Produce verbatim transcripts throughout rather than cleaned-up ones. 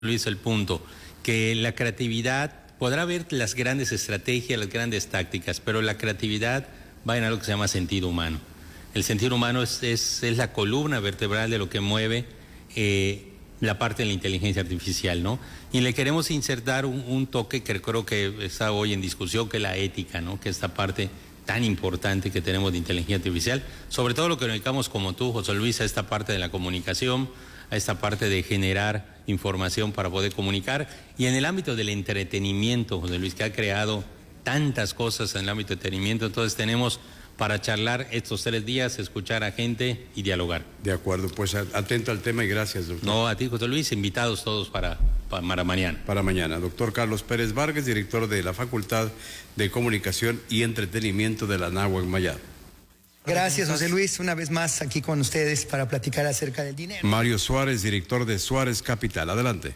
Luis, el punto, que la creatividad, podrá haber las grandes estrategias, las grandes tácticas, pero la creatividad va en algo que se llama sentido humano. El sentido humano es, es, es la columna vertebral de lo que mueve eh, la parte de la inteligencia artificial, ¿no? Y le queremos insertar un, un toque que creo que está hoy en discusión, que es la ética, ¿no? Que esta parte tan importante que tenemos de inteligencia artificial, sobre todo lo que nos dedicamos como tú, José Luis, a esta parte de la comunicación, a esta parte de generar información para poder comunicar, y en el ámbito del entretenimiento, José Luis, que ha creado tantas cosas en el ámbito de entretenimiento. Entonces tenemos para charlar estos tres días, escuchar a gente y dialogar. De acuerdo, pues atento al tema y gracias, doctor. No, a ti, José Luis, invitados todos para, para mañana. Para mañana. Doctor Carlos Pérez Vargas, director de la Facultad de Comunicación y Entretenimiento de la Anáhuac Mayab. Gracias, José Luis, una vez más aquí con ustedes para platicar acerca del dinero. Mario Suárez, director de Suárez Capital. Adelante.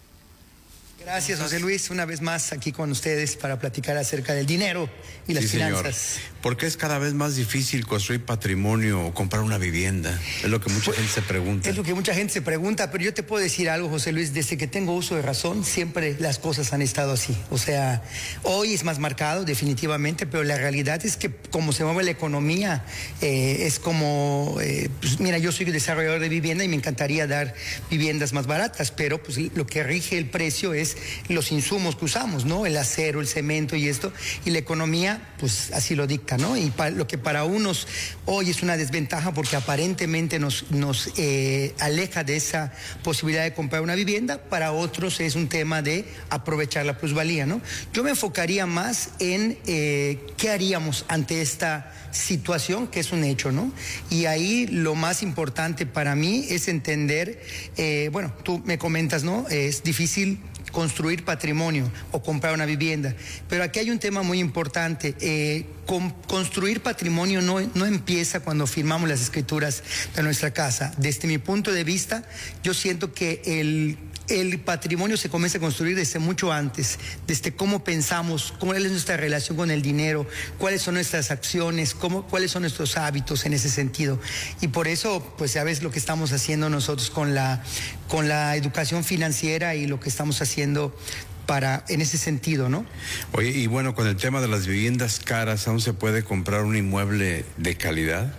Gracias, José Luis, una vez más aquí con ustedes para platicar acerca del dinero y las sí, finanzas. Señor. ¿Por qué es cada vez más difícil construir patrimonio o comprar una vivienda? Es lo que mucha pues, gente se pregunta. Es lo que mucha gente se pregunta, pero yo te puedo decir algo, José Luis, desde que tengo uso de razón, siempre las cosas han estado así. O sea, hoy es más marcado, definitivamente, pero la realidad es que como se mueve la economía, eh, es como, eh, pues, mira, yo soy desarrollador de vivienda y me encantaría dar viviendas más baratas, pero pues lo que rige el precio es los insumos que usamos, ¿no? El acero, el cemento y esto, y la economía, pues así lo dicta, ¿no? Y para, lo que para unos hoy es una desventaja porque aparentemente nos, nos eh, aleja de esa posibilidad de comprar una vivienda, para otros es un tema de aprovechar la plusvalía, ¿no? Yo me enfocaría más en eh, qué haríamos ante esta situación, que es un hecho, ¿no? Y ahí lo más importante para mí es entender, eh, bueno, tú me comentas, ¿no? Es difícil construir patrimonio o comprar una vivienda, pero aquí hay un tema muy importante. Eh, con, construir patrimonio no, no empieza cuando firmamos las escrituras de nuestra casa. Desde mi punto de vista, yo siento que el El patrimonio se comienza a construir desde mucho antes, desde cómo pensamos, cuál es nuestra relación con el dinero, cuáles son nuestras acciones, cómo, cuáles son nuestros hábitos en ese sentido. Y por eso, pues ya ves lo que estamos haciendo nosotros con la, con la educación financiera y lo que estamos haciendo para, en ese sentido, ¿no? Oye, y bueno, con el tema de las viviendas caras, ¿aún se puede comprar un inmueble de calidad?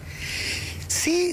Sí,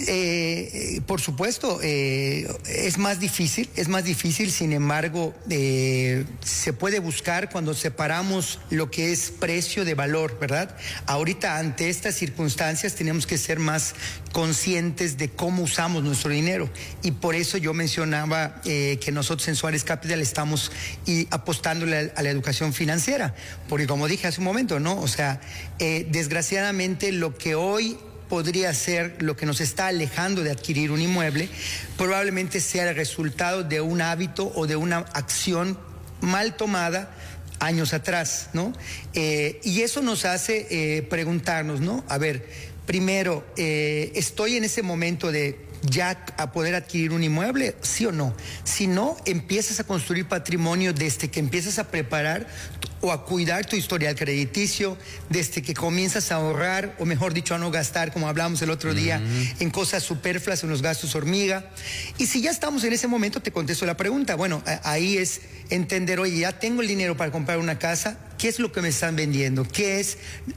eh, por supuesto, eh, es más difícil, es más difícil, sin embargo, eh, se puede buscar cuando separamos lo que es precio de valor, ¿verdad? Ahorita, ante estas circunstancias, tenemos que ser más conscientes de cómo usamos nuestro dinero, y por eso yo mencionaba eh, que nosotros en Suárez Capital estamos y apostándole a, a la educación financiera, porque como dije hace un momento, ¿no? O sea, eh, desgraciadamente lo que hoy podría ser lo que nos está alejando de adquirir un inmueble, probablemente sea el resultado de un hábito o de una acción mal tomada años atrás, ¿no? Eh, y eso nos hace eh, preguntarnos, ¿no? A ver, primero, eh, ¿estoy en ese momento de ya a poder adquirir un inmueble? ¿Sí o no? Si no, empiezas a construir patrimonio desde que empiezas a preparar o a cuidar tu historial crediticio, desde que comienzas a ahorrar, o mejor dicho, a no gastar, como hablamos el otro día, uh-huh. en cosas superfluas, en los gastos hormiga. Y si ya estamos en ese momento, te contesto la pregunta. Bueno, ahí es entender, oye, ya tengo el dinero para comprar una casa, ¿qué es lo que me están vendiendo? ¿Qué es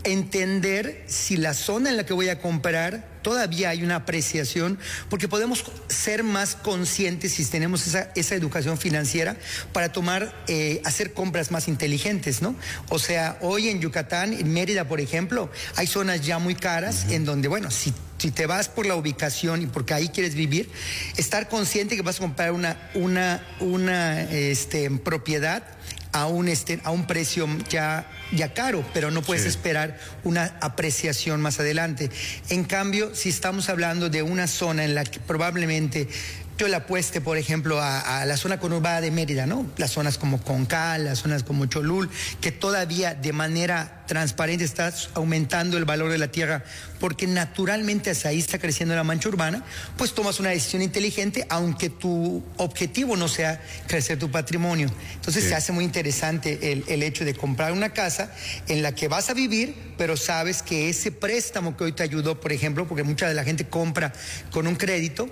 entender si la zona en la que voy a comprar todavía hay una apreciación? Porque podemos ser más conscientes si tenemos esa, esa educación financiera para tomar, eh, hacer compras más inteligentes, ¿no? O sea, hoy en Yucatán, en Mérida, por ejemplo, hay zonas ya muy caras uh-huh. en donde, bueno, si Si te vas por la ubicación y porque ahí quieres vivir, estar consciente que vas a comprar una, una, una este, propiedad a un, este, a un precio ya, ya caro, pero no puedes sí. esperar una apreciación más adelante. En cambio, si estamos hablando de una zona en la que probablemente yo le apueste, por ejemplo, a, a la zona conurbada de Mérida, ¿no? Las zonas como Concal, las zonas como Cholul, que todavía de manera transparente está aumentando el valor de la tierra, porque naturalmente hacia ahí está creciendo la mancha urbana, pues tomas una decisión inteligente, aunque tu objetivo no sea crecer tu patrimonio. Entonces sí. se hace muy interesante el, el hecho de comprar una casa en la que vas a vivir, pero sabes que ese préstamo que hoy te ayudó, por ejemplo, porque mucha de la gente compra con un crédito,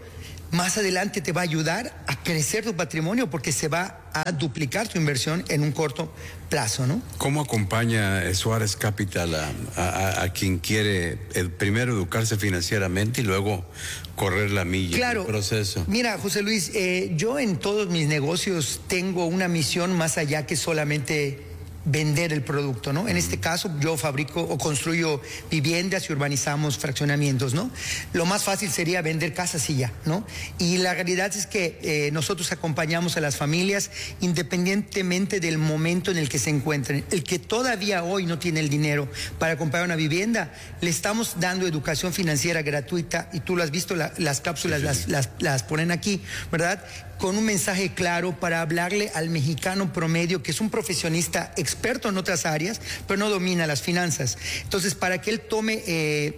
más adelante te va a ayudar a crecer tu patrimonio porque se va a duplicar tu inversión en un corto plazo, ¿no? ¿Cómo acompaña Suárez Capital a, a, a quien quiere eh, primero educarse financieramente y luego correr la milla? Claro, el proceso. Mira, José Luis, eh, yo en todos mis negocios tengo una misión más allá que solamente vender el producto, ¿no? En este caso yo fabrico o construyo viviendas y urbanizamos fraccionamientos, ¿no? Lo más fácil sería vender casas y ya, ¿no? Y la realidad es que eh, nosotros acompañamos a las familias independientemente del momento en el que se encuentren. El que todavía hoy no tiene el dinero para comprar una vivienda, le estamos dando educación financiera gratuita y tú lo has visto, la, las cápsulas las, las, las ponen aquí, ¿verdad? Con un mensaje claro para hablarle al mexicano promedio, que es un profesionista experto en otras áreas, pero no domina las finanzas. Entonces, para que él tome eh,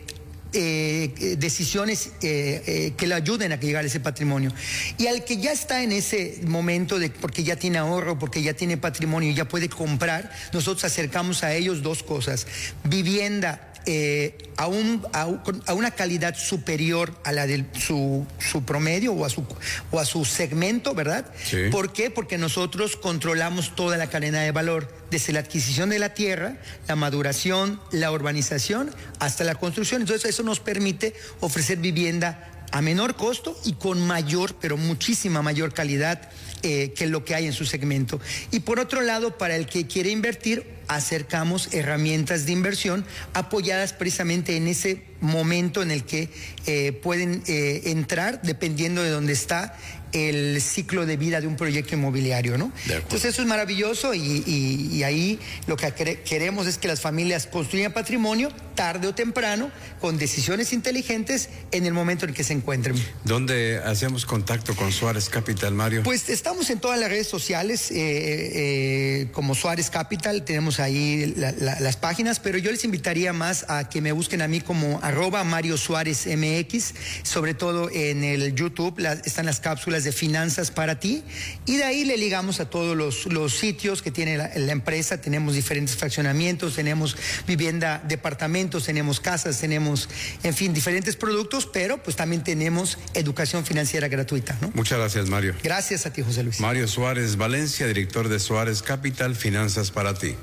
eh, decisiones eh, eh, que le ayuden a llegar a ese patrimonio. Y al que ya está en ese momento, de, porque ya tiene ahorro, porque ya tiene patrimonio y ya puede comprar, nosotros acercamos a ellos dos cosas: vivienda Eh, a, un, a, a una calidad superior a la de su, su promedio o a su, o a su segmento, ¿verdad? Sí. ¿Por qué? Porque nosotros controlamos toda la cadena de valor, desde la adquisición de la tierra, la maduración, la urbanización, hasta la construcción. Entonces eso nos permite ofrecer vivienda a menor costo y con mayor, pero muchísima mayor calidad eh, que lo que hay en su segmento. Y por otro lado, para el que quiere invertir, acercamos herramientas de inversión apoyadas precisamente en ese momento en el que eh, pueden eh, entrar dependiendo de dónde está el ciclo de vida de un proyecto inmobiliario, ¿no? Entonces eso es maravilloso y, y, y ahí lo que queremos es que las familias construyan patrimonio tarde o temprano con decisiones inteligentes en el momento en que se encuentren. ¿Dónde hacemos contacto con Suárez Capital, Mario? Pues estamos en todas las redes sociales eh, eh, como Suárez Capital, tenemos ahí la, la, las páginas, pero yo les invitaría más a que me busquen a mí como arroba Mario Suárez M X, sobre todo en el YouTube la, están las cápsulas de finanzas para ti, y de ahí le ligamos a todos los, los sitios que tiene la, la empresa. Tenemos diferentes fraccionamientos, tenemos vivienda, departamentos, tenemos casas, tenemos, en fin, diferentes productos, pero pues también tenemos educación financiera gratuita, ¿no? Muchas gracias, Mario. Gracias a ti, José Luis. Mario Suárez Valencia, director de Suárez Capital, Finanzas para ti.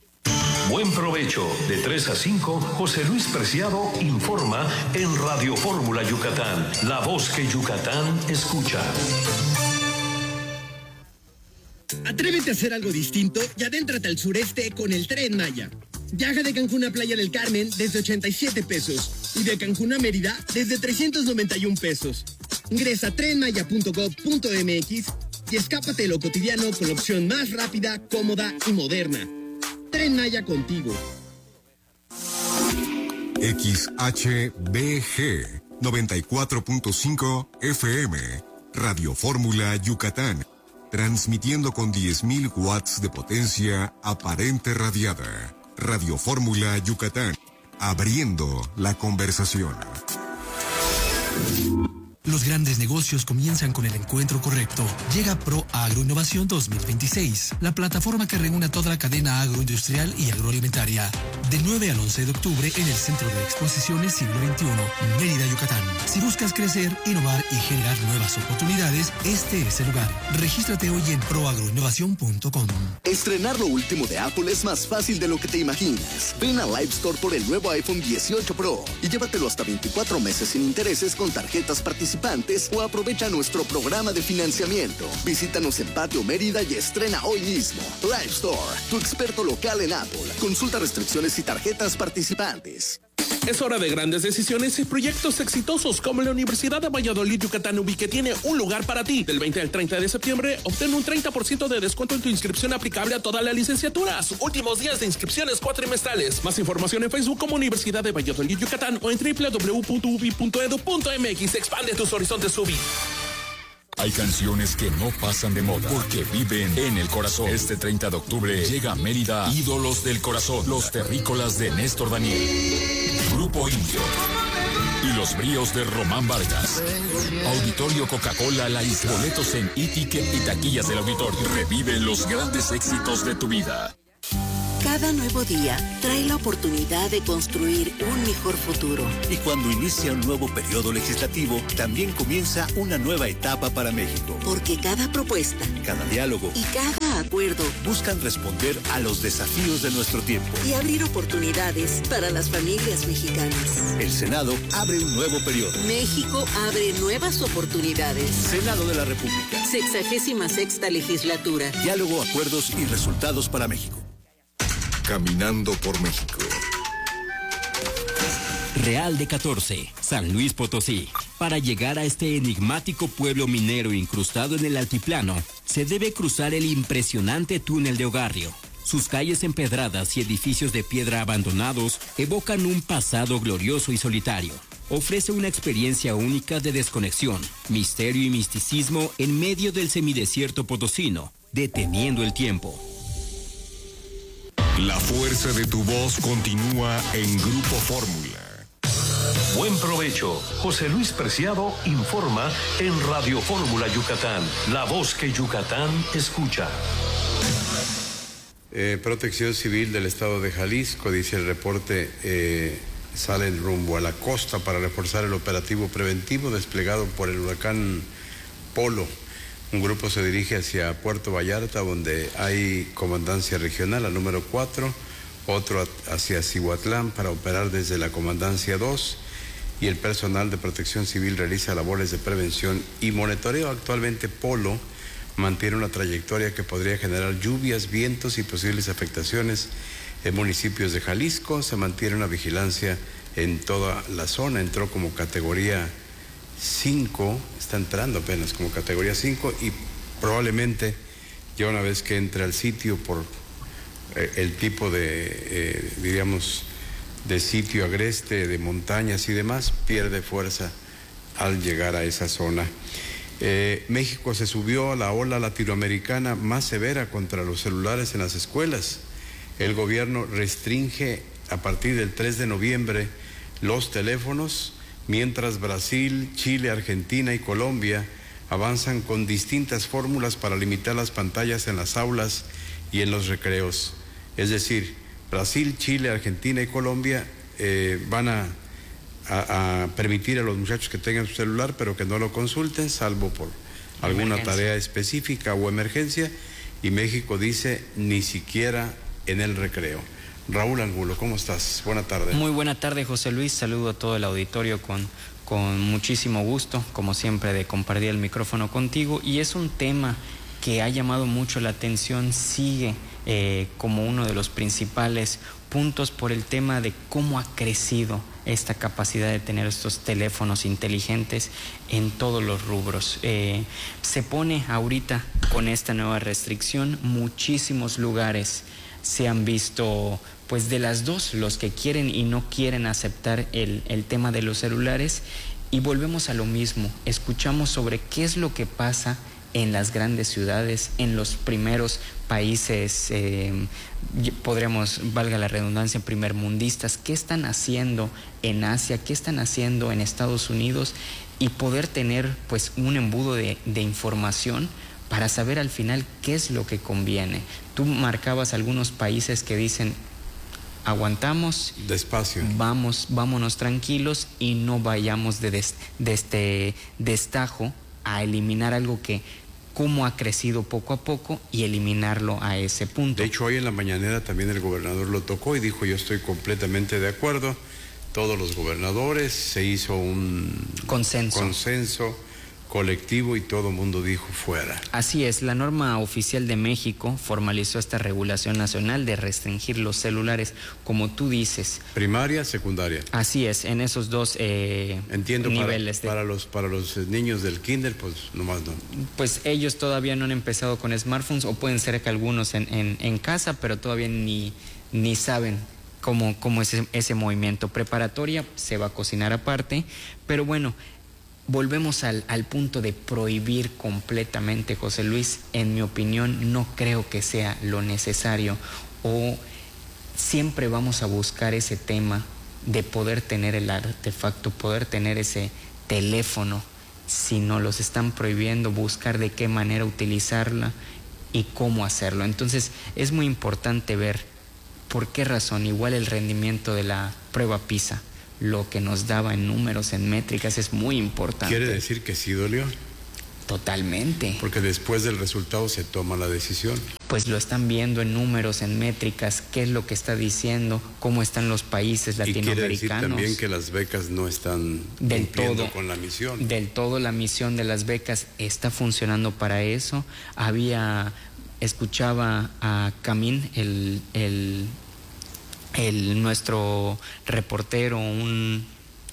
Buen provecho. De tres a cinco, José Luis Preciado informa en Radio Fórmula Yucatán, la voz que Yucatán escucha. Atrévete a hacer algo distinto y adéntrate al sureste con el Tren Maya. Viaja de Cancún a Playa del Carmen desde ochenta y siete pesos y de Cancún a Mérida desde trescientos noventa y un pesos. Ingresa a tren maya punto gob punto m x y escápate de lo cotidiano con la opción más rápida, cómoda y moderna. Tren Maya contigo. X H B G noventa y cuatro punto cinco F M, Radio Fórmula Yucatán, transmitiendo con diez mil watts de potencia aparente radiada. Radio Fórmula Yucatán, abriendo la conversación. Los grandes negocios comienzan con el encuentro correcto. Llega Pro Agroinnovación dos mil veintiséis, la plataforma que reúne a toda la cadena agroindustrial y agroalimentaria. Del nueve al once de octubre en el Centro de Exposiciones Siglo veintiuno, Mérida, Yucatán. Si buscas crecer, innovar y generar nuevas oportunidades, este es el lugar. Regístrate hoy en pro agroinnovación punto com. Estrenar lo último de Apple es más fácil de lo que te imaginas. Ven a Live Store por el nuevo iPhone dieciocho Pro y llévatelo hasta veinticuatro meses sin intereses con tarjetas participantes o aprovecha nuestro programa de financiamiento. Visítanos en Patio Mérida y estrena hoy mismo. Live Store, tu experto local en Apple. Consulta restricciones y tarjetas participantes. Es hora de grandes decisiones y proyectos exitosos como la Universidad de Valladolid Yucatán U B I, que tiene un lugar para ti. Del veinte al treinta de septiembre, obtén un treinta por ciento de descuento en tu inscripción aplicable a todas las licenciaturas. Últimos días de inscripciones cuatrimestrales. Más información en Facebook como Universidad de Valladolid Yucatán o en doble u doble u doble u punto u b i punto edu punto m x. Expande tus horizontes U B I. Hay canciones que no pasan de moda porque viven en el corazón. Este treinta de octubre llega a Mérida Ídolos del Corazón, los terrícolas de Néstor Daniel, Grupo Indio y los bríos de Román Vargas. Auditorio Coca-Cola La Isla. Boletos en e-ticket y taquillas del auditorio. Revive los grandes éxitos de tu vida. Cada nuevo día trae la oportunidad de construir un mejor futuro. Y cuando inicia un nuevo periodo legislativo, también comienza una nueva etapa para México. Porque cada propuesta, cada diálogo y cada acuerdo buscan responder a los desafíos de nuestro tiempo y abrir oportunidades para las familias mexicanas. El Senado abre un nuevo periodo. México abre nuevas oportunidades. Senado de la República. Sexagésima sexta legislatura. Diálogo, acuerdos y resultados para México. Caminando por México. Real de catorce, San Luis Potosí. Para llegar a este enigmático pueblo minero incrustado en el altiplano, se debe cruzar el impresionante túnel de Ogarrio. Sus calles empedradas y edificios de piedra abandonados evocan un pasado glorioso y solitario. Ofrece una experiencia única de desconexión, misterio y misticismo en medio del semidesierto potosino, deteniendo el tiempo. La fuerza de tu voz continúa en Grupo Fórmula. Buen provecho. José Luis Preciado informa en Radio Fórmula Yucatán, la voz que Yucatán escucha. Eh, Protección Civil del Estado de Jalisco, dice el reporte, eh, sale el rumbo a la costa para reforzar el operativo preventivo desplegado por el huracán Polo. Un grupo se dirige hacia Puerto Vallarta, donde hay comandancia regional, la número cuatro, otro hacia Cihuatlán para operar desde la comandancia dos, y el personal de Protección Civil realiza labores de prevención y monitoreo. Actualmente Polo mantiene una trayectoria que podría generar lluvias, vientos y posibles afectaciones en municipios de Jalisco. Se mantiene una vigilancia en toda la zona. Entró como categoría cinco, está entrando apenas como categoría cinco, y probablemente ya una vez que entre al sitio por eh, el tipo de, eh, diríamos, de sitio agreste, de montañas y demás, pierde fuerza al llegar a esa zona. Eh, México se subió a la ola latinoamericana más severa contra los celulares en las escuelas. El gobierno restringe a partir del tres de noviembre los teléfonos, mientras Brasil, Chile, Argentina y Colombia avanzan con distintas fórmulas para limitar las pantallas en las aulas y en los recreos. Es decir, Brasil, Chile, Argentina y Colombia eh, van a, a, a permitir a los muchachos que tengan su celular, pero que no lo consulten, salvo por alguna emergencia. Tarea específica o emergencia, y México dice ni siquiera en el recreo. Raúl Angulo, ¿cómo estás? Buena tarde. Muy buena tarde, José Luis. Saludo a todo el auditorio con, con muchísimo gusto, como siempre, de compartir el micrófono contigo. Y es un tema que ha llamado mucho la atención, sigue eh, como uno de los principales puntos por el tema de cómo ha crecido esta capacidad de tener estos teléfonos inteligentes en todos los rubros. Eh, se pone ahorita con esta nueva restricción, muchísimos lugares se han visto, pues de las dos, los que quieren y no quieren aceptar el, el tema de los celulares, y volvemos a lo mismo. Escuchamos sobre qué es lo que pasa en las grandes ciudades, en los primeros países, eh, podríamos, valga la redundancia, primermundistas, qué están haciendo en Asia, qué están haciendo en Estados Unidos, y poder tener pues un embudo de, de información para saber al final qué es lo que conviene. Tú marcabas algunos países que dicen, aguantamos, despacio, vamos, vámonos tranquilos y no vayamos de, des, de este destajo a eliminar algo que cómo ha crecido poco a poco y eliminarlo a ese punto. De hecho, hoy en la mañanera también el gobernador lo tocó y dijo, yo estoy completamente de acuerdo. Todos los gobernadores, se hizo un consenso, consenso colectivo y todo el mundo dijo fuera. Así es, la norma oficial de México formalizó esta regulación nacional de restringir los celulares, como tú dices. Primaria, secundaria. Así es, en esos dos eh, Entiendo, niveles. Para, de... para, los, para los niños del kinder, pues nomás no. Pues ellos todavía no han empezado con smartphones, o pueden ser que algunos en, en, en casa, pero todavía ni, ni saben cómo, cómo es ese, ese movimiento. Preparatoria se va a cocinar aparte, pero bueno, volvemos al, al punto de prohibir completamente, José Luis. En mi opinión, no creo que sea lo necesario, o siempre vamos a buscar ese tema de poder tener el artefacto, poder tener ese teléfono. Si no los están prohibiendo, buscar de qué manera utilizarla y cómo hacerlo. Entonces, es muy importante ver ¿Por qué razón? Igual el rendimiento de la prueba PISA, lo que nos daba en números, en métricas, es muy importante. ¿Quiere decir que sí dolió? Totalmente. Porque después del resultado se toma la decisión. Pues lo están viendo en números, en métricas, qué es lo que está diciendo, cómo están los países latinoamericanos. Y quiere decir también que las becas no están del cumpliendo todo, con la misión. Del todo la misión de las becas está funcionando para eso. Había, escuchaba a Camín, el, el, el nuestro reportero, un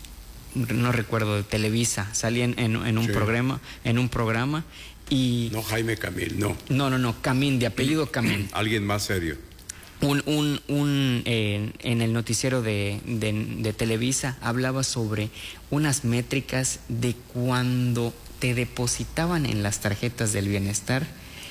no recuerdo, de Televisa, salía en, en, en un sí. programa, en un programa y... No Jaime Camil, no. No, no, no, Camín, de apellido Camín. Alguien más serio. Un, un, un eh, en el noticiero de, de, de Televisa hablaba sobre unas métricas de cuando te depositaban en las tarjetas del bienestar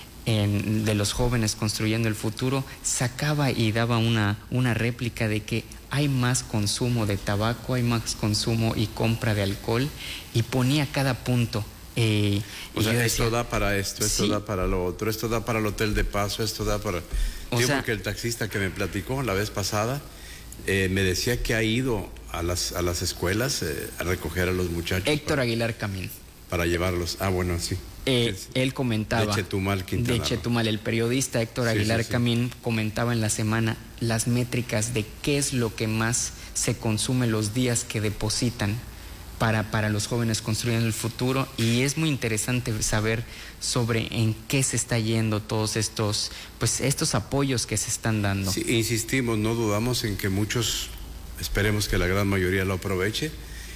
en, de los jóvenes construyendo el futuro, sacaba y daba una, una réplica de que hay más consumo de tabaco, hay más consumo y compra de alcohol, y ponía cada punto. Eh, o sea, decía, esto da para esto, esto sí. da para lo otro, esto da para el hotel de paso, esto da para... O Digo, sea, porque el taxista que me platicó la vez pasada eh, me decía que ha ido a las, a las escuelas eh, a recoger a los muchachos. Héctor para, Aguilar Camín. Para llevarlos. Ah, bueno, sí. Eh, él comentaba... De Chetumal, Quintana De Chetumal, el periodista Héctor Aguilar sí, sí, sí. Camín comentaba en la semana las métricas de qué es lo que más se consume los días que depositan para, para los jóvenes construyendo el futuro, y es muy interesante saber sobre en qué se está yendo todos estos, pues, estos apoyos que se están dando. Sí, insistimos, no dudamos en que muchos, esperemos que la gran mayoría lo aproveche,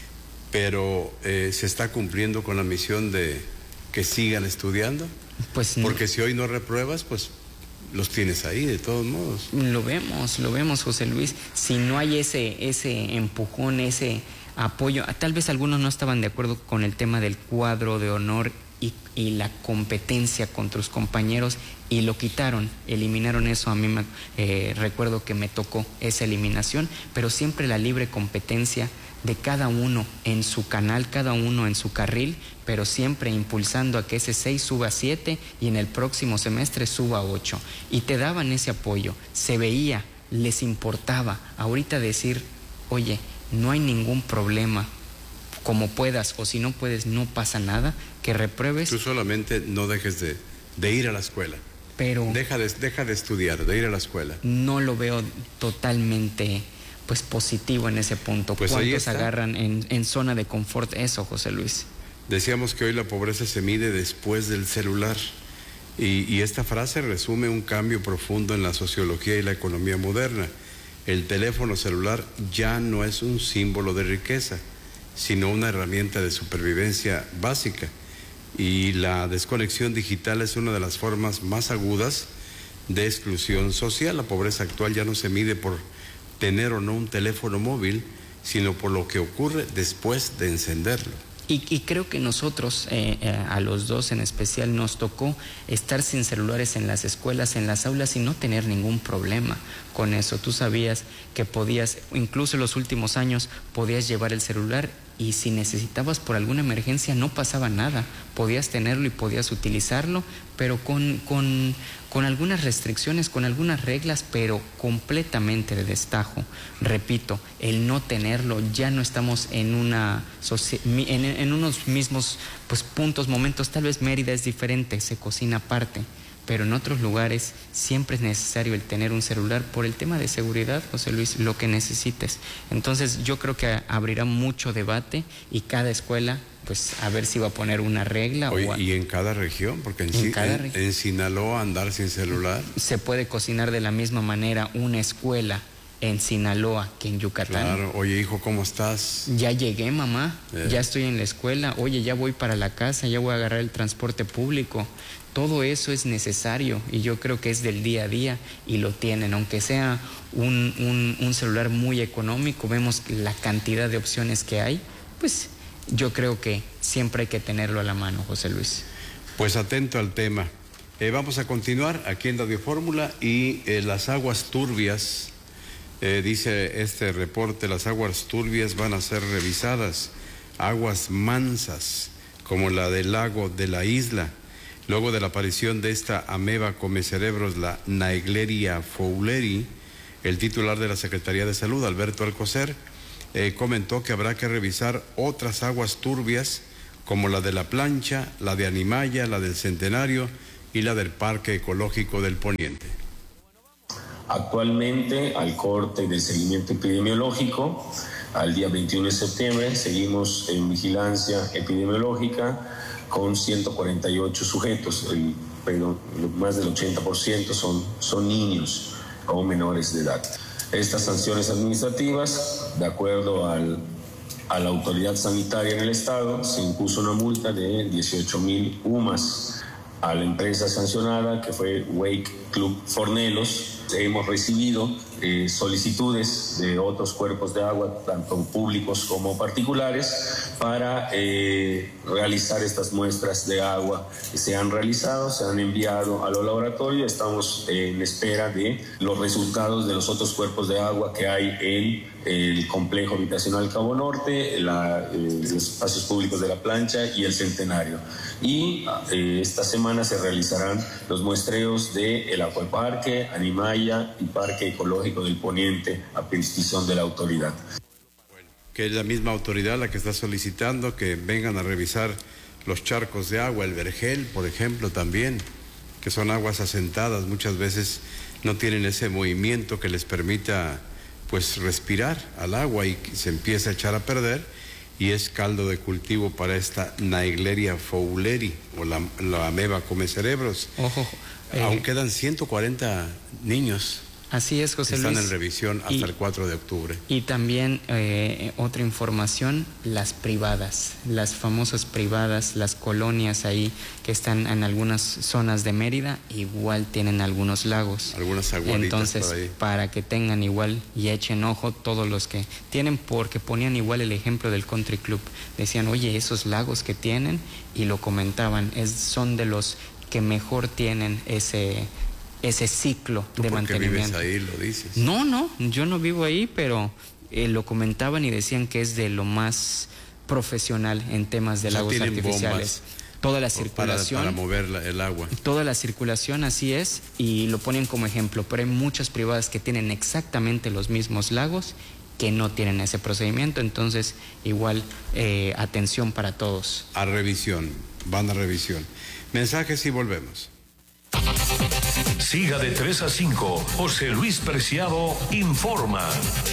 pero eh, se está cumpliendo con la misión de que sigan estudiando, pues, porque no. Si hoy no repruebas, pues los tienes ahí de todos modos. Lo vemos, lo vemos, José Luis. Si no hay ese, ese empujón, ese apoyo, tal vez algunos no estaban de acuerdo con el tema del cuadro de honor y, y la competencia con tus compañeros, y lo quitaron, eliminaron eso. A mí me eh, recuerdo que me tocó esa eliminación, pero siempre la libre competencia de cada uno en su canal, cada uno en su carril, pero siempre impulsando a que ese seis suba a siete y en el próximo semestre suba a ocho. Y te daban ese apoyo, se veía, les importaba. Ahorita decir, oye, no hay ningún problema, como puedas, o si no puedes, no pasa nada, que repruebes. Tú solamente no dejes de, de ir a la escuela. Pero deja de, deja de estudiar, de ir a la escuela. No lo veo totalmente... pues positivo en ese punto. Pues ¿Cuántos agarran en, en zona de confort eso, José Luis? Decíamos que hoy la pobreza se mide después del celular, y, y esta frase resume un cambio profundo en la sociología y la economía moderna. El teléfono celular ya no es un símbolo de riqueza, sino una herramienta de supervivencia básica, y la desconexión digital es una de las formas más agudas de exclusión social. La pobreza actual ya no se mide por tener o no un teléfono móvil, sino por lo que ocurre después de encenderlo. Y, y creo que nosotros, eh, eh, a los dos en especial, nos tocó estar sin celulares en las escuelas, en las aulas, y no tener ningún problema con eso. Tú sabías que podías, incluso en los últimos años, podías llevar el celular, y si necesitabas por alguna emergencia no pasaba nada, podías tenerlo y podías utilizarlo, pero con, con, con algunas restricciones, con algunas reglas, pero completamente de destajo. Repito, el no tenerlo, ya no estamos en una en, en unos mismos pues puntos, momentos. Tal vez Mérida es diferente, se cocina aparte, pero en otros lugares siempre es necesario el tener un celular por el tema de seguridad, José Luis, lo que necesites. Entonces yo creo que abrirá mucho debate, y cada escuela, pues a ver si va a poner una regla. Oye, o a... y en cada región, porque en, en, cada en, región. en Sinaloa andar sin celular. Se puede cocinar de la misma manera una escuela en Sinaloa que en Yucatán. Claro. Oye, hijo, ¿cómo estás? Ya llegué, mamá, eh. ya estoy en la escuela. Oye, ya voy para la casa, ya voy a agarrar el transporte público. Todo eso es necesario, y yo creo que es del día a día, y lo tienen, aunque sea un, un, un celular muy económico. Vemos la cantidad de opciones que hay, pues yo creo que siempre hay que tenerlo a la mano, José Luis. Pues atento al tema. Eh, vamos a continuar aquí en Radio Fórmula, y eh, las aguas turbias, eh, dice este reporte, las aguas turbias van a ser revisadas, aguas mansas, como la del lago de la isla, luego de la aparición de esta ameba come cerebros, la Naegleria fowleri. El titular de la Secretaría de Salud, Alberto Alcocer, eh, comentó que habrá que revisar otras aguas turbias como la de La Plancha, la de Animaya, la del Centenario y la del Parque Ecológico del Poniente. Actualmente, al corte del seguimiento epidemiológico, al día veintiuno de septiembre, seguimos en vigilancia epidemiológica con ciento cuarenta y ocho sujetos, el, pero más del ochenta por ciento son, son niños o menores de edad. Estas sanciones administrativas, de acuerdo al, a la autoridad sanitaria en el estado, se impuso una multa de dieciocho mil U M A S a la empresa sancionada, que fue Wake Club Fornelos. Hemos recibido eh, solicitudes de otros cuerpos de agua, tanto públicos como particulares, para eh, realizar estas muestras de agua. Se han realizado, se han enviado a los laboratorios. Estamos en espera de los resultados de los otros cuerpos de agua que hay en el complejo habitacional Cabo Norte, la, eh, los espacios públicos de La Plancha y el Centenario. Y eh, esta semana se realizarán los muestreos del Acuaparque, Animaya y Parque Ecológico del Poniente a petición de la autoridad. Que es la misma autoridad la que está solicitando que vengan a revisar los charcos de agua, el vergel, por ejemplo, también, que son aguas asentadas, muchas veces no tienen ese movimiento que les permita pues respirar al agua y se empieza a echar a perder, y es caldo de cultivo para esta Naegleria fowleri o la, la ameba come cerebros. Ojo, eh, aún quedan ciento cuarenta niños. Así es, José Están Luis. en revisión hasta y, el cuatro de octubre. Y también eh, otra información, las privadas, las famosas privadas, las colonias ahí que están en algunas zonas de Mérida, igual tienen algunos lagos. Algunas aguaditas. Entonces, por ahí. para que tengan igual y echen ojo todos los que tienen, porque ponían igual el ejemplo del Country Club. Decían, oye, esos lagos que tienen, y lo comentaban, es, son de los que mejor tienen ese... ese ciclo ¿Tú de por qué mantenimiento. vives ahí, lo dices? No, no, yo no vivo ahí, pero eh, lo comentaban y decían que es de lo más profesional en temas de O sea, lagos tienen artificiales. Toda la circulación. Para, para mover la, el agua. Toda la circulación, así es, y lo ponen como ejemplo, pero hay muchas privadas que tienen exactamente los mismos lagos que no tienen ese procedimiento, entonces igual eh, atención para todos. A revisión, van a revisión. Mensajes y volvemos. Siga de tres a cinco. José Luis Preciado informa.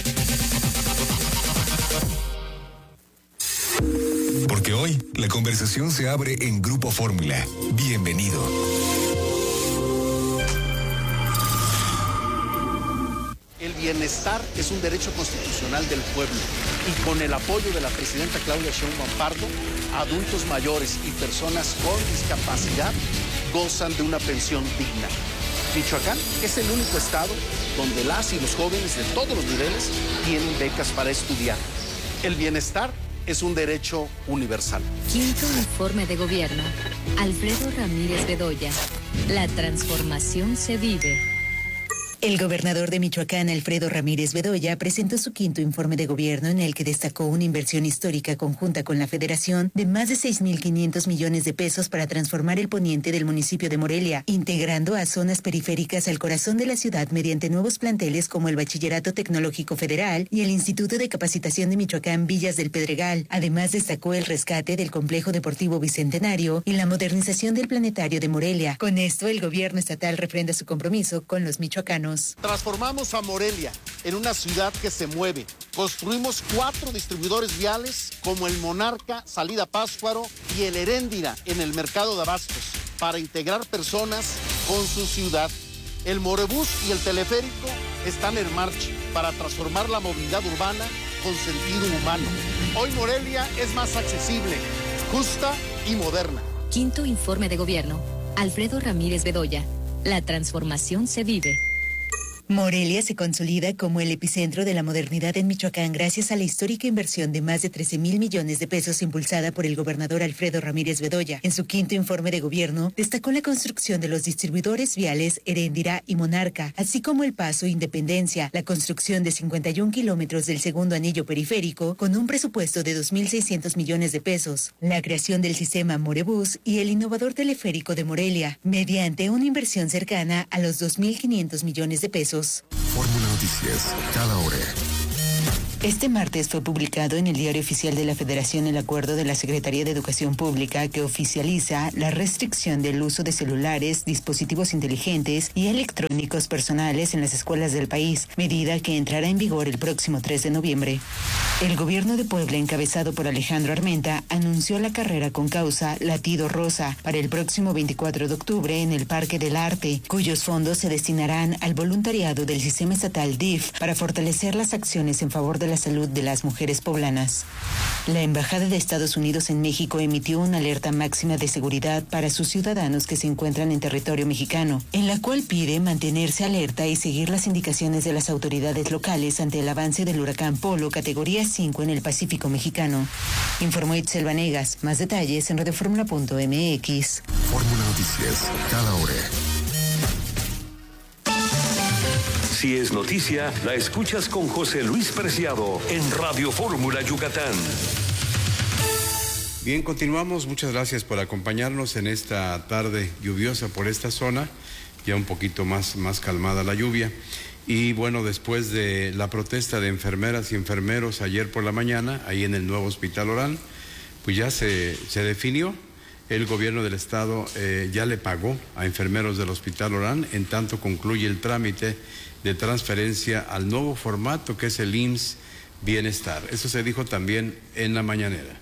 Porque hoy la conversación se abre en Grupo Fórmula. Bienvenido. El bienestar es un derecho constitucional del pueblo y con el apoyo de la presidenta Claudia Sheinbaum Pardo, adultos mayores y personas con discapacidad gozan de una pensión digna. Michoacán es el único estado donde las y los jóvenes de todos los niveles tienen becas para estudiar. El bienestar es un derecho universal. Quinto informe de gobierno. Alfredo Ramírez Bedoya. La transformación se vive. El gobernador de Michoacán, Alfredo Ramírez Bedoya, presentó su quinto informe de gobierno en el que destacó una inversión histórica conjunta con la Federación de más de seis mil quinientos millones de pesos para transformar el poniente del municipio de Morelia, integrando a zonas periféricas al corazón de la ciudad mediante nuevos planteles como el Bachillerato Tecnológico Federal y el Instituto de Capacitación de Michoacán Villas del Pedregal. Además, destacó el rescate del Complejo Deportivo Bicentenario y la modernización del Planetario de Morelia. Con esto, el gobierno estatal refrenda su compromiso con los michoacanos. Transformamos a Morelia en una ciudad que se mueve. Construimos cuatro distribuidores viales como el Monarca, Salida Pátzcuaro y el Heréndira en el mercado de abastos para integrar personas con su ciudad. El Morebús y el teleférico están en marcha para transformar la movilidad urbana con sentido humano. Hoy Morelia es más accesible, justa y moderna. Quinto informe de gobierno. Alfredo Ramírez Bedoya. La transformación se vive. Morelia se consolida como el epicentro de la modernidad en Michoacán gracias a la histórica inversión de más de trece mil millones de pesos impulsada por el gobernador Alfredo Ramírez Bedoya. En su quinto informe de gobierno, destacó la construcción de los distribuidores viales Heréndira y Monarca, así como el Paso Independencia, la construcción de cincuenta y un kilómetros del segundo anillo periférico con un presupuesto de dos mil seiscientos millones de pesos, la creación del sistema Morebús y el innovador teleférico de Morelia, mediante una inversión cercana a los dos mil quinientos millones de pesos. Fórmula Noticias, cada hora. Este martes fue publicado en el Diario Oficial de la Federación el acuerdo de la Secretaría de Educación Pública que oficializa la restricción del uso de celulares, dispositivos inteligentes y electrónicos personales en las escuelas del país, medida que entrará en vigor el próximo tres de noviembre. El gobierno de Puebla, encabezado por Alejandro Armenta, anunció la carrera con causa Latido Rosa para el próximo veinticuatro de octubre en el Parque del Arte, cuyos fondos se destinarán al voluntariado del sistema estatal D I F para fortalecer las acciones en favor de la salud de las mujeres poblanas. La Embajada de Estados Unidos en México emitió una alerta máxima de seguridad para sus ciudadanos que se encuentran en territorio mexicano, en la cual pide mantenerse alerta y seguir las indicaciones de las autoridades locales ante el avance del huracán Polo categoría cinco en el Pacífico mexicano. Informó Itzel Vanegas. Más detalles en radioformula punto m x. Fórmula Noticias, cada hora. Si es noticia, la escuchas con José Luis Preciado en Radio Fórmula Yucatán. Bien, continuamos. Muchas gracias por acompañarnos en esta tarde lluviosa por esta zona. Ya un poquito más, más calmada la lluvia. Y bueno, después de la protesta de enfermeras y enfermeros ayer por la mañana, ahí en el nuevo Hospital Orán, pues ya se, se definió. El gobierno del estado eh, ya le pagó a enfermeros del Hospital Orán, en tanto concluye el trámite de transferencia al nuevo formato que es el I M S S Bienestar. Eso se dijo también en la mañanera.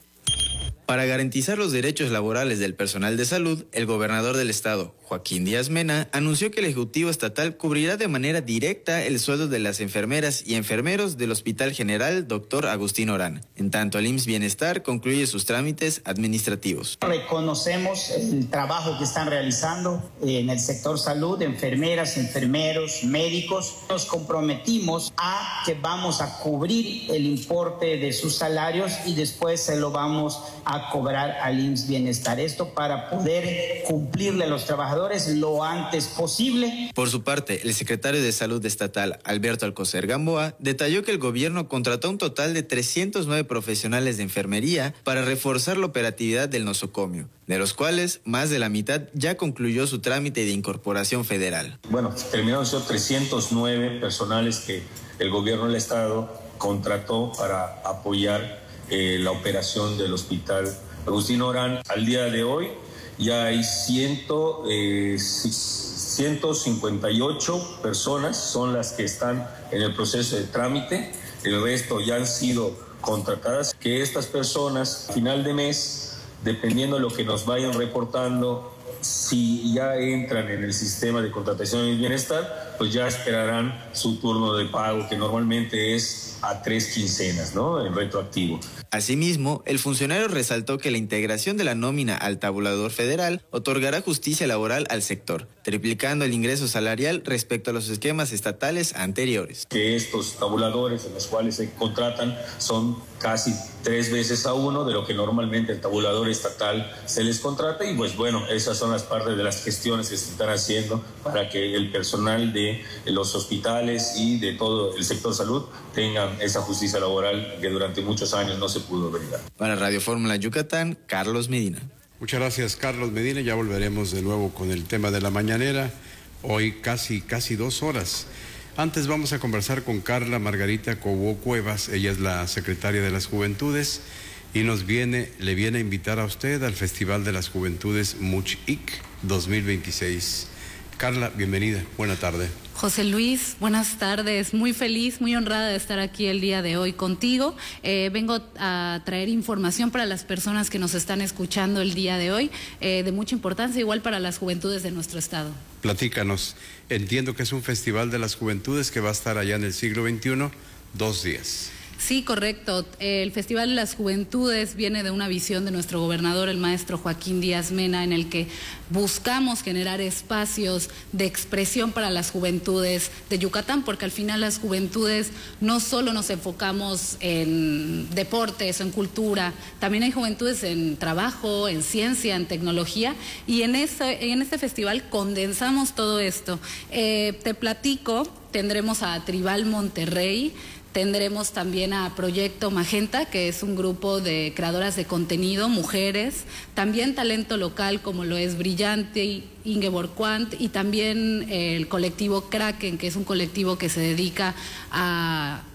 Para garantizar los derechos laborales del personal de salud, el gobernador del estado, Joaquín Díaz Mena, anunció que el Ejecutivo Estatal cubrirá de manera directa el sueldo de las enfermeras y enfermeros del Hospital General doctor Agustín Orán. En tanto, el I M S S Bienestar concluye sus trámites administrativos. Reconocemos el trabajo que están realizando en el sector salud, enfermeras, enfermeros, médicos. Nos comprometimos a que vamos a cubrir el importe de sus salarios y después se lo vamos a a cobrar al I M S S Bienestar. Esto para poder cumplirle a los trabajadores lo antes posible. Por su parte, el secretario de Salud Estatal, Alberto Alcocer Gamboa, detalló que el gobierno contrató un total de trescientos nueve profesionales de enfermería para reforzar la operatividad del nosocomio, de los cuales más de la mitad ya concluyó su trámite de incorporación federal. Bueno, terminaron siendo trescientos nueve personales que el gobierno del estado contrató para apoyar Eh, la operación del Hospital Agustín Orán. Al día de hoy ya hay ciento, eh, ciento cincuenta y ocho personas son las que están en el proceso de trámite, el resto ya han sido contratadas, que estas personas a final de mes, dependiendo de lo que nos vayan reportando, si ya entran en el sistema de contratación y bienestar, pues ya esperarán su turno de pago, que normalmente es a tres quincenas, ¿no? En retroactivo. Asimismo, el funcionario resaltó que la integración de la nómina al tabulador federal otorgará justicia laboral al sector, triplicando el ingreso salarial respecto a los esquemas estatales anteriores. Que estos tabuladores en los cuales se contratan son casi tres veces a uno de lo que normalmente el tabulador estatal se les contrata, y pues bueno, esas son las partes de las gestiones que se están haciendo para que el personal de los hospitales y de todo el sector salud tengan esa justicia laboral que durante muchos años no se pudo brindar. Para Radio Fórmula Yucatán, Carlos Medina. Muchas gracias, Carlos Medina. Ya volveremos de nuevo con el tema de la mañanera, hoy casi, casi dos horas. Antes vamos a conversar con Carla Margarita Cobo Cuevas. Ella es la secretaria de las Juventudes y nos viene, le viene a invitar a usted al Festival de las Juventudes Muchic dos mil veintiséis. Carla, bienvenida. Buena tarde. José Luis, buenas tardes. Muy feliz, muy honrada de estar aquí el día de hoy contigo. Eh, vengo a traer información para las personas que nos están escuchando el día de hoy, eh, de mucha importancia, igual para las juventudes de nuestro estado. Platícanos. Entiendo que es un festival de las juventudes que va a estar allá en el siglo veintiuno, dos días. Sí, correcto. El Festival de las Juventudes viene de una visión de nuestro gobernador, el maestro Joaquín Díaz Mena, en el que buscamos generar espacios de expresión para las juventudes de Yucatán, porque al final las juventudes no solo nos enfocamos en deportes o en cultura, también hay juventudes en trabajo, en ciencia, en tecnología, y en este, en este festival condensamos todo esto. Eh, te platico, tendremos a Tribal Monterrey, Tendremos también a Proyecto Magenta, que es un grupo de creadoras de contenido, mujeres, también talento local como lo es Brillante, Ingeborg Quant, y también el colectivo Kraken, que es un colectivo que se dedica a...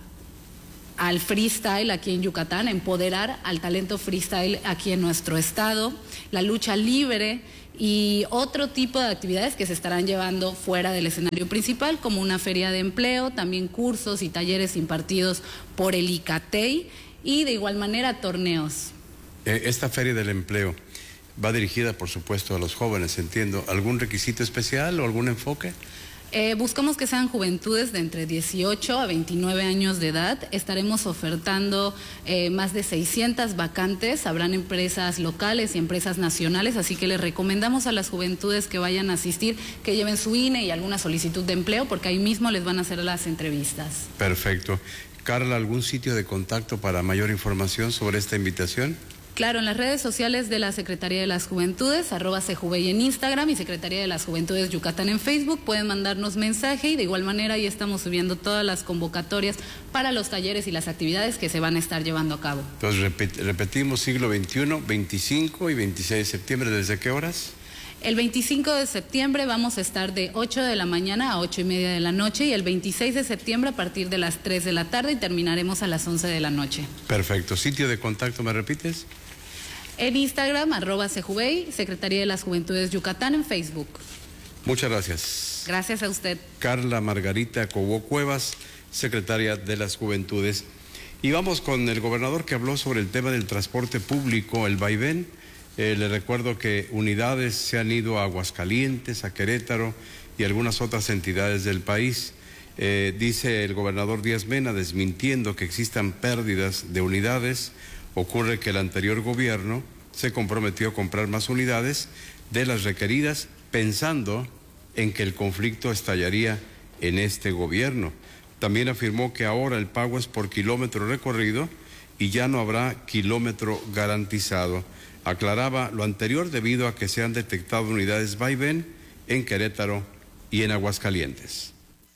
al freestyle aquí en Yucatán, empoderar al talento freestyle aquí en nuestro estado, la lucha libre y otro tipo de actividades que se estarán llevando fuera del escenario principal, como una feria de empleo, también cursos y talleres impartidos por el ICATEI y de igual manera torneos. Esta feria del empleo va dirigida, por supuesto, a los jóvenes, entiendo. ¿Algún requisito especial o algún enfoque? Eh, buscamos que sean juventudes de entre dieciocho a veintinueve años de edad. Estaremos ofertando eh, más de seiscientas vacantes. Habrán empresas locales y empresas nacionales, así que les recomendamos a las juventudes que vayan a asistir, que lleven su I N E y alguna solicitud de empleo, porque ahí mismo les van a hacer las entrevistas. Perfecto. Carla, ¿algún sitio de contacto para mayor información sobre esta invitación? Claro, en las redes sociales de la Secretaría de las Juventudes, arroba Sejuvey en Instagram y Secretaría de las Juventudes Yucatán en Facebook, pueden mandarnos mensaje y de igual manera ahí estamos subiendo todas las convocatorias para los talleres y las actividades que se van a estar llevando a cabo. Entonces repet repetimos, siglo veintiuno, veinticinco y veintiséis de septiembre, ¿desde qué horas? El veinticinco de septiembre vamos a estar de ocho de la mañana a ocho y media de la noche y el veintiséis de septiembre a partir de las tres de la tarde y terminaremos a las once de la noche. Perfecto. ¿Sitio de contacto me repites? En Instagram, arroba Sejuvey, Secretaría de las Juventudes Yucatán en Facebook. Muchas gracias. Gracias a usted. Carla Margarita Cobo Cuevas, Secretaria de las Juventudes. Y vamos con el gobernador que habló sobre el tema del transporte público, el vaivén. Eh, le recuerdo que unidades se han ido a Aguascalientes, a Querétaro y algunas otras entidades del país. Eh, dice el gobernador Díaz Mena, desmintiendo que existan pérdidas de unidades. Ocurre que el anterior gobierno se comprometió a comprar más unidades de las requeridas, pensando en que el conflicto estallaría en este gobierno. También afirmó que ahora el pago es por kilómetro recorrido y ya no habrá kilómetro garantizado. Aclaraba lo anterior debido a que se han detectado unidades vaivén en Querétaro y en Aguascalientes.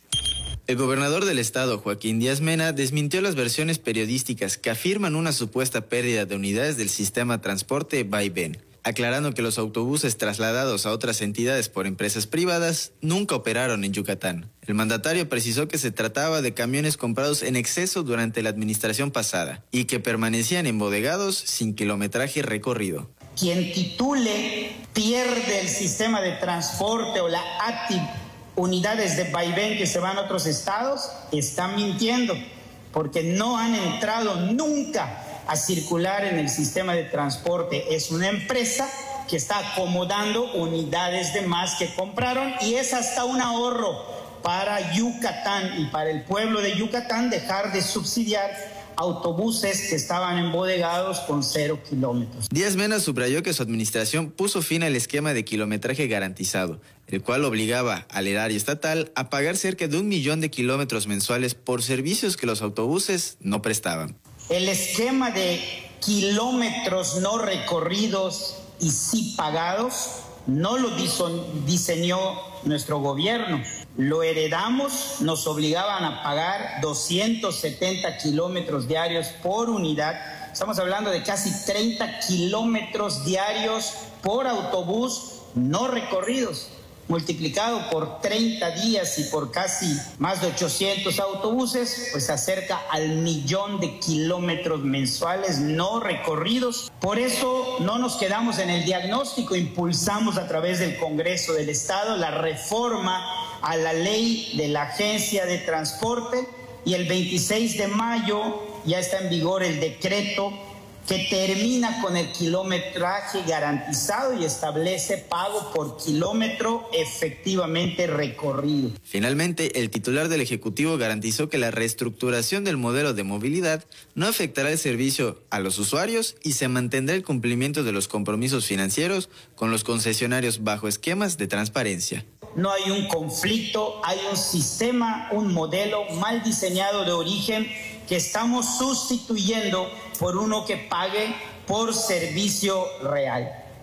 El gobernador del estado, Joaquín Díaz Mena, desmintió las versiones periodísticas que afirman una supuesta pérdida de unidades del sistema transporte vaivén, aclarando que los autobuses trasladados a otras entidades por empresas privadas nunca operaron en Yucatán. El mandatario precisó que se trataba de camiones comprados en exceso durante la administración pasada y que permanecían embodegados sin kilometraje recorrido. Quien titule pierde el sistema de transporte o la actividad, unidades de vaivén que se van a otros estados, están mintiendo, porque no han entrado nunca a circular en el sistema de transporte. Es una empresa que está acomodando unidades de más que compraron y es hasta un ahorro para Yucatán y para el pueblo de Yucatán dejar de subsidiar autobuses que estaban embodegados con cero kilómetros. Díaz Mena subrayó que su administración puso fin al esquema de kilometraje garantizado, el cual obligaba al erario estatal a pagar cerca de un millón de kilómetros mensuales por servicios que los autobuses no prestaban. El esquema de kilómetros no recorridos y sí pagados no lo diseñó nuestro gobierno. Lo heredamos, nos obligaban a pagar doscientos setenta kilómetros diarios por unidad. Estamos hablando de casi treinta kilómetros diarios por autobús no recorridos. Multiplicado por treinta días y por casi más de ochocientos autobuses, pues se acerca al millón de kilómetros mensuales no recorridos. Por eso no nos quedamos en el diagnóstico, impulsamos a través del Congreso del Estado la reforma a la ley de la Agencia de Transporte y el veintiséis de mayo ya está en vigor el decreto que termina con el kilometraje garantizado y establece pago por kilómetro efectivamente recorrido. Finalmente, el titular del Ejecutivo garantizó que la reestructuración del modelo de movilidad no afectará el servicio a los usuarios y se mantendrá el cumplimiento de los compromisos financieros con los concesionarios bajo esquemas de transparencia. No hay un conflicto, hay un sistema, un modelo mal diseñado de origen que estamos sustituyendo por uno que pague por servicio real.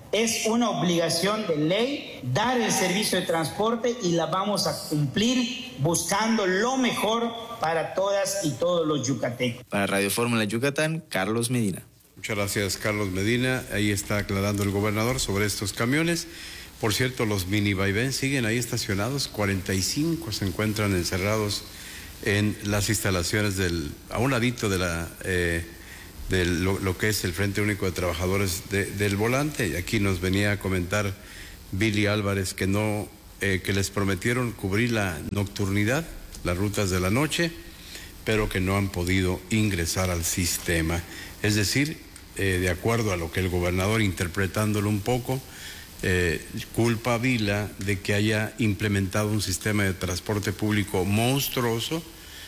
Es una obligación de ley dar el servicio de transporte y la vamos a cumplir buscando lo mejor para todas y todos los yucatecos. Para Radio Fórmula Yucatán, Carlos Medina. Muchas gracias, Carlos Medina. Ahí está aclarando el gobernador sobre estos camiones. Por cierto, los mini vaivén siguen ahí estacionados, cuarenta y cinco se encuentran encerrados en las instalaciones del, a un ladito de la... Eh, de lo, lo que es el Frente Único de Trabajadores de, del Volante. Y aquí nos venía a comentar Billy Álvarez que no, eh, que les prometieron cubrir la nocturnidad, las rutas de la noche, pero que no han podido ingresar al sistema. Es decir, eh, de acuerdo a lo que el gobernador, interpretándolo un poco, eh, culpa a Vila de que haya implementado un sistema de transporte público monstruoso,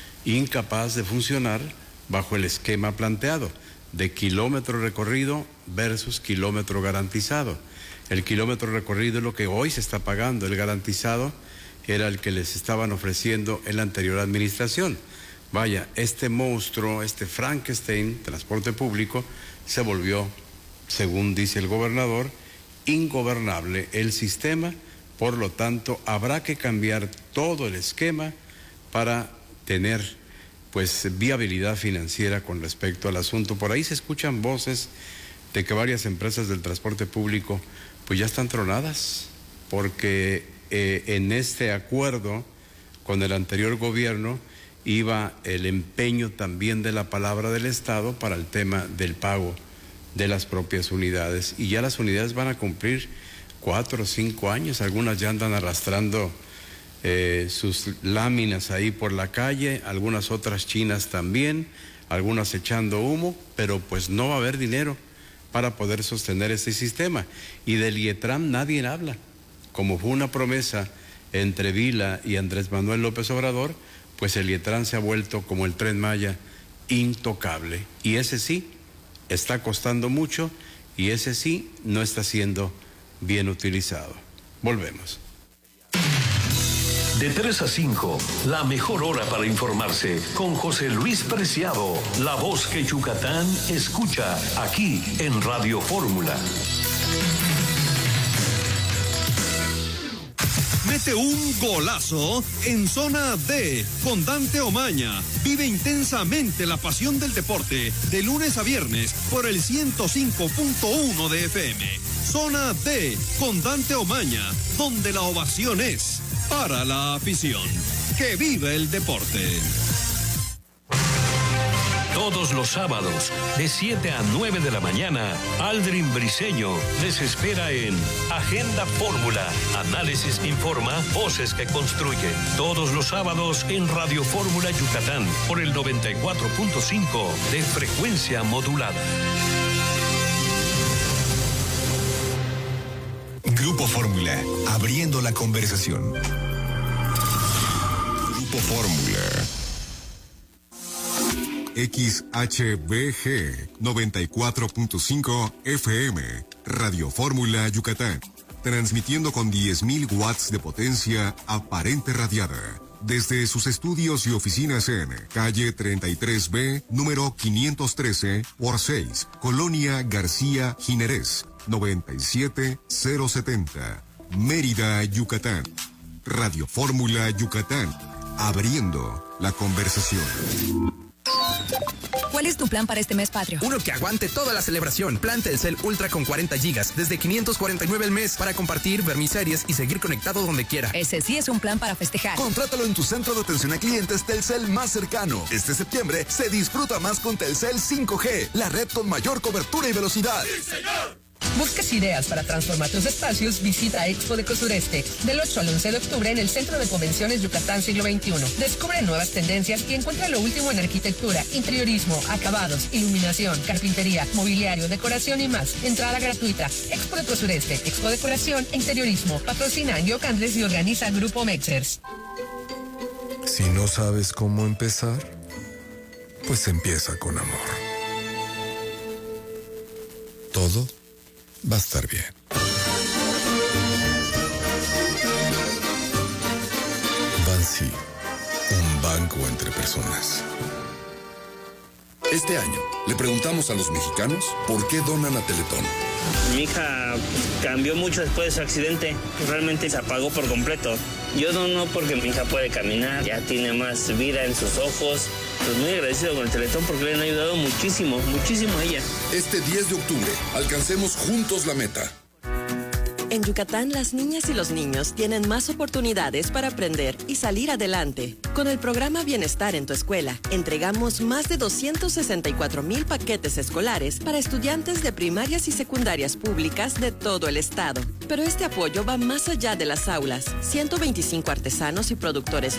incapaz de funcionar bajo el esquema planteado de kilómetro recorrido versus kilómetro garantizado. El kilómetro recorrido es lo que hoy se está pagando, el garantizado era el que les estaban ofreciendo en la anterior administración. Vaya, este monstruo, este Frankenstein, transporte público, se volvió, según dice el gobernador, ingobernable el sistema, por lo tanto habrá que cambiar todo el esquema para tener pues viabilidad financiera con respecto al asunto. Por ahí se escuchan voces de que varias empresas del transporte público pues ya están tronadas, porque eh, en este acuerdo con el anterior gobierno iba el empeño también de la palabra del Estado para el tema del pago de las propias unidades, y ya las unidades van a cumplir cuatro o cinco años, algunas ya andan arrastrando Eh, sus láminas ahí por la calle, algunas otras chinas también, algunas echando humo, pero pues no va a haber dinero para poder sostener este sistema. Y del IETRAM nadie habla, como fue una promesa entre Vila y Andrés Manuel López Obrador, pues el IETRAM se ha vuelto como el Tren Maya, intocable, y ese sí está costando mucho y ese sí no está siendo bien utilizado. Volvemos. De tres a cinco, la mejor hora para informarse con José Luis Preciado, la voz que Yucatán escucha aquí en Radio Fórmula. Mete un golazo en Zona D con Dante Omaña. Vive intensamente la pasión del deporte de lunes a viernes por el ciento cinco punto uno de F M. Zona D con Dante Omaña, donde la ovación es para la afición. ¡Que vive el deporte! Todos los sábados, de siete a nueve de la mañana, Aldrin Briseño les espera en Agenda Fórmula. Análisis que informa, voces que construyen. Todos los sábados en Radio Fórmula Yucatán, por el noventa y cuatro punto cinco de frecuencia modulada. Grupo Fórmula, abriendo la conversación. Grupo Fórmula. X H B G noventa y cuatro punto cinco F M, Radio Fórmula Yucatán, transmitiendo con diez mil watts de potencia aparente radiada, desde sus estudios y oficinas en calle treinta y tres B, número quinientos trece por seis, Colonia García Jiménez, noventa y siete mil setenta, Mérida, Yucatán. Radio Fórmula Yucatán, abriendo la conversación. ¿Cuál es tu plan para este mes patrio? Uno que aguante toda la celebración. Plan Telcel Ultra con cuarenta gigas, desde quinientos cuarenta y nueve al mes, para compartir, ver mis series y seguir conectado donde quiera. Ese sí es un plan para festejar. Contrátalo en tu centro de atención a clientes Telcel más cercano. Este septiembre se disfruta más con Telcel cinco G, la red con mayor cobertura y velocidad. ¡Sí, señor! ¿Buscas ideas para transformar tus espacios? Visita Expo Deco Sureste del ocho al once de octubre en el Centro de Convenciones Yucatán Siglo veintiuno. Descubre nuevas tendencias y encuentra lo último en arquitectura, interiorismo, acabados, iluminación, carpintería, mobiliario, decoración y más. Entrada gratuita. Expo Deco Sureste, Expo Decoración e Interiorismo. Patrocina Angio Andrés y organiza Grupo Mexers. Si no sabes cómo empezar, pues empieza con amor. Todo va a estar bien. Bansi, un banco entre personas. Este año, le preguntamos a los mexicanos por qué donan a Teletón. Mi hija cambió mucho después de su accidente. Realmente se apagó por completo. Yo dono porque mi hija puede caminar, ya tiene más vida en sus ojos. Pues muy agradecido con el Teletón porque le han ayudado muchísimo, muchísimo a ella. Este diez de octubre, alcancemos juntos la meta. En Yucatán, las niñas y los niños tienen más oportunidades para aprender y salir adelante. Con el programa Bienestar en tu Escuela, entregamos más de doscientos sesenta y cuatro mil paquetes escolares para estudiantes de primarias y secundarias públicas de todo el estado. Pero este apoyo va más allá de las aulas. ciento veinticinco artesanos y productores